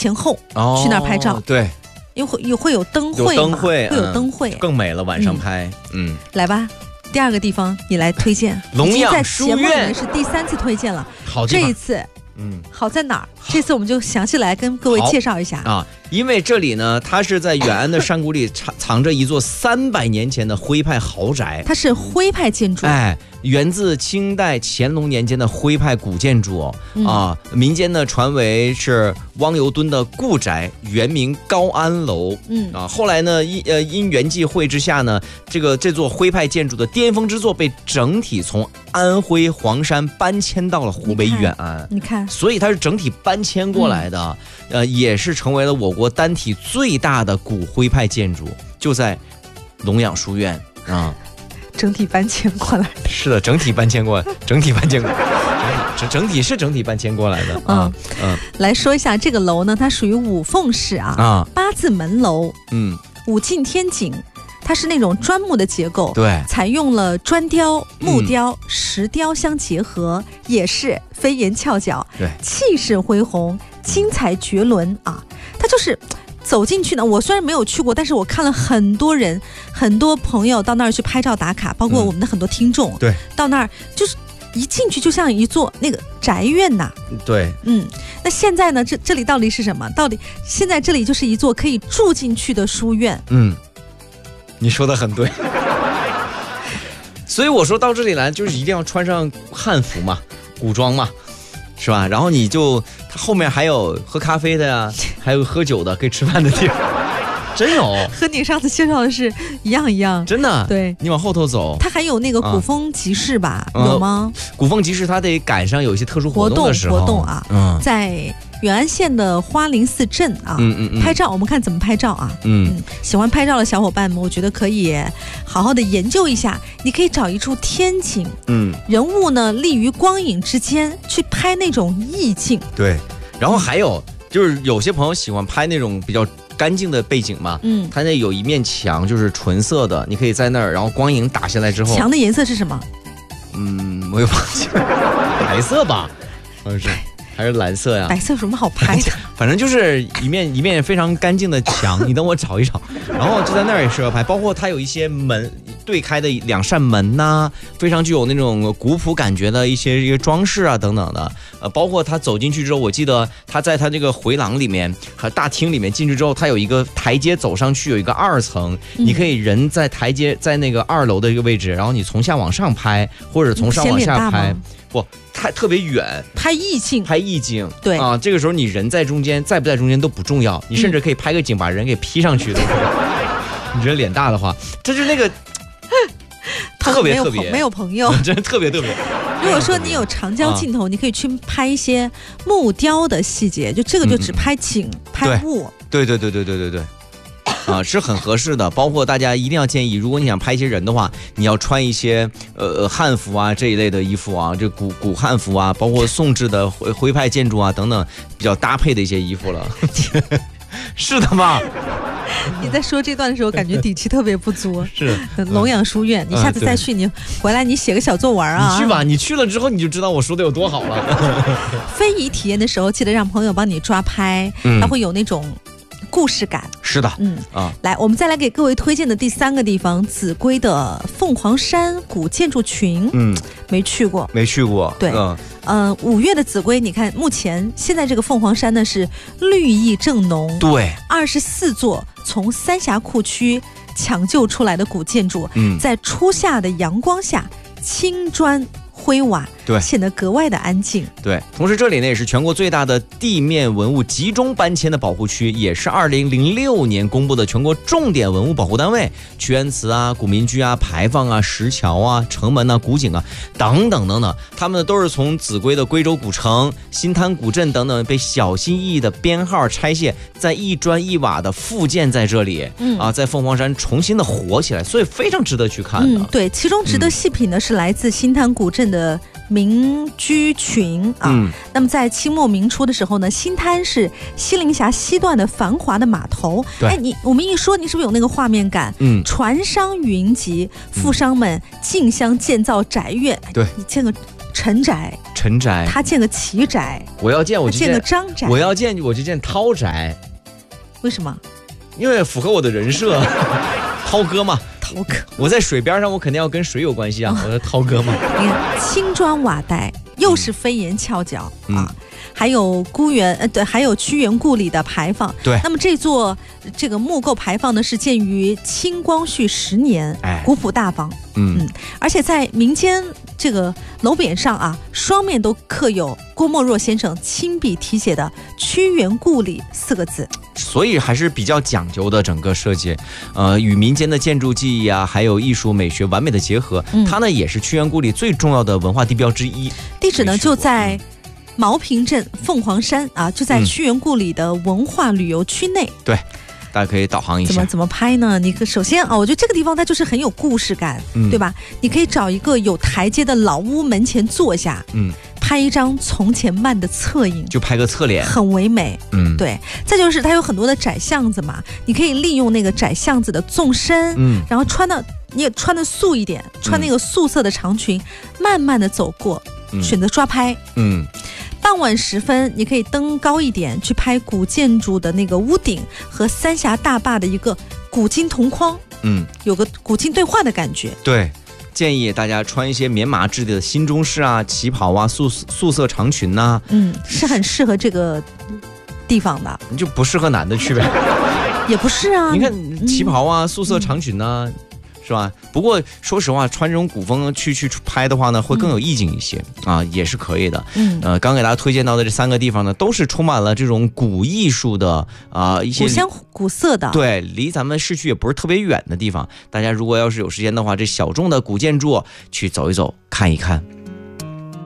前后去那儿拍照。 对， 因为会有灯会嘛，会有灯会， 更美了，晚上拍。 来吧。第二个地方你来推荐， 龙养书院已经在节目里面是第3次推荐了。 好， 这一次好在哪儿？这次我们就详细来跟各位介绍一下啊。因为这里呢，它是在远安的山谷里藏着一座300年前的徽派豪宅， 它是徽派建筑， 源自清代乾隆年间的徽派古建筑民间呢传为是汪尤敦的故宅，原名高安楼。后来呢因缘际会之下呢，这座徽派建筑的巅峰之作被整体从安徽黄山搬迁到了湖北远安。 你看， 所以它是整体搬迁过来的，也是成为了我国单体最大的古徽派建筑，就在龙养书院啊。 整体搬迁过来的， 是的，整体搬迁过来，整体搬迁过来，整体搬迁过来的来说一下这个楼呢，它属于五凤式八字门楼，五进天井，它是那种砖木的结构， 对， 采用了砖雕、木雕、石雕相结合，也是飞檐翘角， 对， 气势恢宏，精彩绝伦啊！它就是走进去呢，我虽然没有去过，但是我看了很多人、很多朋友到那儿去拍照打卡，包括我们的很多听众， 对， 到那儿就是一进去就像一座那个宅院呐。 对， 那现在呢，这里到底是什么？到底现在这里就是一座可以住进去的书院。 你说的很对。所以我说到这里来，就是一定要穿上汉服嘛，古装嘛。是吧？然后它后面还有喝咖啡的呀，还有喝酒的，可以吃饭的地方，真有。 和你上次介绍的是一样， 真的。 对， 你往后头走， 它还有那个古风集市吧？有吗？ 古风集市它得赶上有一些特殊活动的时候， 活动啊，在远安县的花林寺镇啊，拍照，我们看怎么拍照啊。喜欢拍照的小伙伴们，我觉得可以好好的研究一下。你可以找一处天井，人物呢立于光影之间，去拍那种意境。 对，然后还有就是有些朋友喜欢拍那种比较干净的背景嘛，它那有一面墙就是纯色的，你可以在那儿，然后光影打下来之后， 墙的颜色是什么？ 我也忘记了，白色吧，好像是。还是蓝色呀？ 白色有什么好拍的？ 反正就是一面非常干净的墙，你等我找一找。然后就在那儿也适合拍，包括它有一些门对开的2扇门呐，非常具有那种古朴感觉的一些装饰啊等等的。包括它走进去之后，我记得它在它这个回廊里面和大厅里面进去之后，它有一个台阶走上去，有一个2层，你可以人在台阶在那个2楼的一个位置，然后你从下往上拍，或者从上往下拍。不，它特别远， 拍意境， 对啊，这个时候你人在中间，在不在中间都不重要，你甚至可以拍个景，把人给 P 上去的。你人脸大的话，这就是那个特别没有朋友， 真的特别。 如果说你有长焦镜头，你可以去拍一些木雕的细节，就这个就只拍景，拍物。 对。是很合适的，包括大家一定要建议，如果你想拍一些人的话，你要穿一些汉服啊这一类的衣服啊，这古汉服啊，包括宋制的徽派建筑啊等等比较搭配的一些衣服了。是的吗？ 你在说这段的时候，感觉底气特别不足。 是龙养书院，你下次再去，你回来你写个小作文啊。 你去吧，你去了之后你就知道我说的有多好了。 非遗体验的时候，记得让朋友帮你抓拍，它会有那种故事感。 是的， 来，我们再来给各位推荐的第3个地方，秭归的凤凰山古建筑群。没去过。 对 ，5月的秭归，你看目前现在这个凤凰山呢是绿意正浓， 对 ，24座从三峡库区抢救出来的古建筑，在初夏的阳光下，青砖灰瓦， 对， 显得格外的安静。 对，同时这里呢也是全国最大的地面文物集中搬迁的保护区，也是2006年公布的全国重点文物保护单位。屈原祠啊、古民居啊、牌坊啊、石桥啊、城门啊、古井啊等等，他们都是从秭归的归州古城、新滩古镇等等被小心翼翼的编号拆卸，在一砖一瓦的复建在这里，在凤凰山重新的活起来，所以非常值得去看的。 对，其中值得细品的是来自新滩古镇的民居群啊。那么在清末明初的时候呢，新滩是西陵峡西段的繁华的码头。我们一说，你是不是有那个画面感？船商云集，富商们竞相建造宅院。 对， 你建个陈宅，他建个齐宅， 我要建我就建个张宅， 我要建我就建涛宅。 为什么？ 因为符合我的人设，涛哥嘛。 涛哥， 我在水边上，我肯定要跟水有关系啊。我的涛哥嘛。 你看青砖瓦带，又是飞檐翘角啊。还有还有屈原故里的牌坊。 对， 那么这个木构牌坊呢，是建于清光绪10年，古朴大方。而且在民间这个楼匾上啊，双面都刻有郭沫若先生亲笔题写的“屈原故里”4个字。 所以还是比较讲究的整个设计，与民间的建筑技艺啊，还有艺术美学完美的结合。它呢也是屈原故里最重要的文化地标之一。 地址呢就在毛坪镇凤凰山啊，就在屈原故里的文化旅游区内。 对，大家可以导航一下。 怎么拍呢？你首先啊，我觉得这个地方它就是很有故事感，对吧？你可以找一个有台阶的老屋门前坐下，拍一张从前慢的侧影， 就拍个侧脸， 很唯美。对。再就是它有很多的窄巷子嘛，你可以利用那个窄巷子的纵深，然后你也穿的素一点，穿那个素色的长裙，慢慢的走过，选择抓拍。傍晚时分，你可以登高一点去拍古建筑的那个屋顶和三峡大坝的一个古今同框，有个古今对话的感觉。 对，建议大家穿一些棉麻质的新中式啊、旗袍啊、素色长裙呐， 是很适合这个地方的。 你就不适合男的去呗？ 也不是啊， 你看旗袍啊、素色长裙呐。是吧？不过说实话，穿这种古风去拍的话呢，会更有意境一些啊，也是可以的。刚给大家推荐到的这3个地方呢，都是充满了这种古艺术的一些古香古色的。 对，离咱们市区也不是特别远的地方。大家如果要是有时间的话，这小众的古建筑去走一走，看一看。